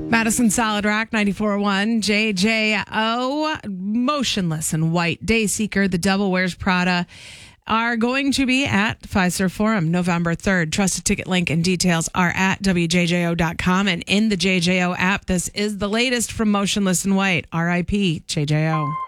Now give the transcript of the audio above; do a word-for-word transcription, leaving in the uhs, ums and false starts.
Madison Solid Rock ninety-four point one, J J O, Motionless in White, Dayseeker, The Devil Wears Prada are going to be at Fiserv Forum November third. Trusted ticket link and details are at W J J O dot com and in the J J O app. This is the latest from Motionless in White. R I P J J O.